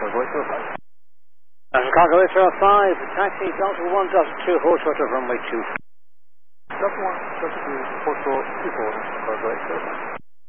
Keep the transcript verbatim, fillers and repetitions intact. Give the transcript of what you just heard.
Cargo eight zero five. And Cargo eight zero five, taxi Delta one Delta two, hold short of runway two. Delta one, Delta two, four short, two four, Cargo eight zero five.